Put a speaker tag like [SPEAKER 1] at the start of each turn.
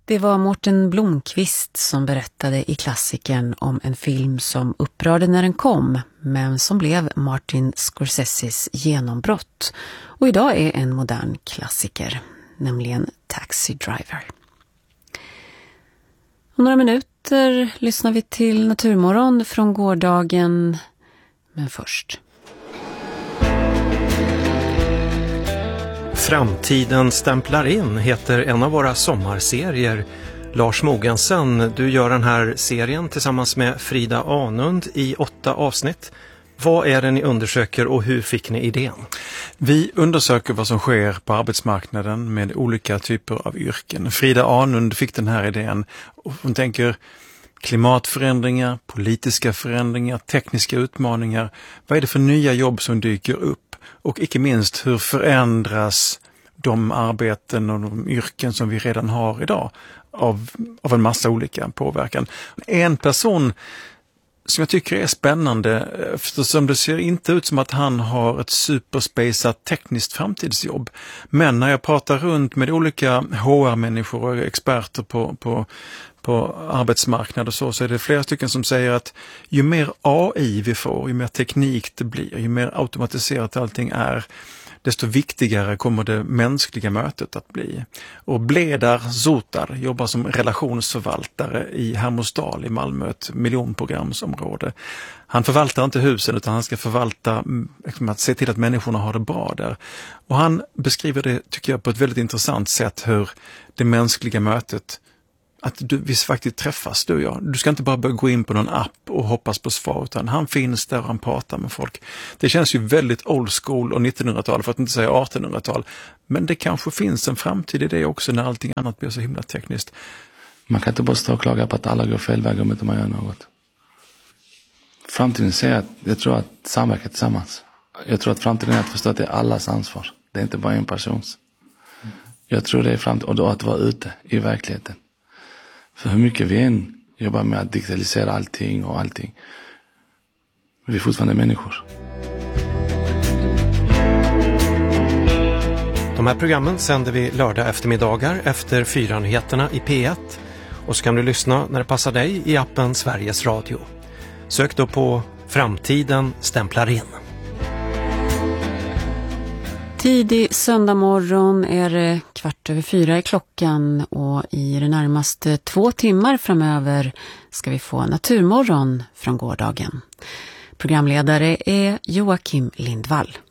[SPEAKER 1] Det var Mårten Blomqvist som berättade i klassikern om en film som upprörde när den kom, men som blev Martin Scorseses genombrott och idag är en modern klassiker, nämligen Taxi Driver. Om några minuter lyssnar vi till Naturmorgon från gårdagen, men först.
[SPEAKER 2] Framtiden stämplar in heter en av våra sommarserier. Lars Mogensen, du gör den här serien tillsammans med Frida Anund i 8 avsnitt. Vad är det ni undersöker och hur fick ni idén?
[SPEAKER 3] Vi undersöker vad som sker på arbetsmarknaden med olika typer av yrken. Frida Anund fick den här idén och hon tänker klimatförändringar, politiska förändringar, tekniska utmaningar. Vad är det för nya jobb som dyker upp? Och icke minst, hur förändras de arbeten och de yrken som vi redan har idag av en massa olika påverkan? En person som jag tycker är spännande, eftersom det ser inte ut som att han har ett superspejsat tekniskt framtidsjobb. Men när jag pratar runt med olika HR-människor och experter på arbetsmarknad och så är det flera stycken som säger att ju mer AI vi får, ju mer teknik det blir, ju mer automatiserat allting är, desto viktigare kommer det mänskliga mötet att bli. Och Bledar Zotar jobbar som relationsförvaltare i Hermosdal i Malmö, ett miljonprogramsområde. Han förvaltar inte husen utan han ska förvalta, att se till att människorna har det bra där. Och han beskriver det, tycker jag, på ett väldigt intressant sätt hur det mänskliga mötet, att vi faktiskt träffas, du och jag. Du ska inte bara börja gå in på någon app och hoppas på svar, utan han finns där och han pratar med folk. Det känns ju väldigt old school och 1900-tal, för att inte säga 1800-tal. Men det kanske finns en framtid i det också när allting annat blir så himla tekniskt.
[SPEAKER 4] Man kan inte bara stå och klaga på att alla går fel väg om inte man gör något. Framtiden säger att jag tror att samverka tillsammans. Jag tror att framtiden är att förstå att det är allas ansvar. Det är inte bara en persons. Jag tror det är framtiden, och då att vara ute i verkligheten. För hur mycket vi än jobbar med att digitalisera allting, vi är fortfarande människor.
[SPEAKER 2] De här programmen sänder vi lördag eftermiddagar efter 4-nyheterna i P1. Och så kan du lyssna när det passar dig i appen Sveriges Radio. Sök då på Framtiden stämplar in.
[SPEAKER 1] Tidig söndag morgon är det 4:15 i klockan och i det närmaste 2 timmar framöver ska vi få Naturmorgon från gårdagen. Programledare är Joakim Lindvall.